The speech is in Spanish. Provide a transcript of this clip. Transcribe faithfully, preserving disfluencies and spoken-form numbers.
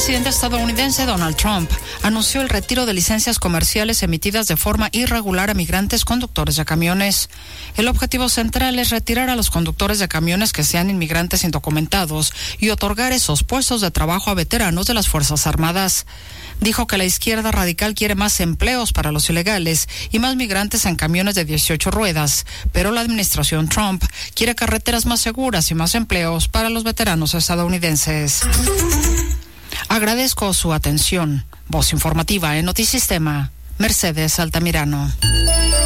presidente estadounidense Donald Trump anunció el retiro de licencias comerciales emitidas de forma irregular a migrantes conductores de camiones. El objetivo central es retirar a los conductores de camiones que sean inmigrantes indocumentados y otorgar esos puestos de trabajo a veteranos de las Fuerzas Armadas. Dijo que la izquierda radical quiere más empleos para los ilegales y más migrantes en camiones de dieciocho ruedas, pero la administración Trump quiere carreteras más seguras y más empleos para los veteranos estadounidenses. Agradezco su atención. Voz informativa en Notisistema, Mercedes Altamirano.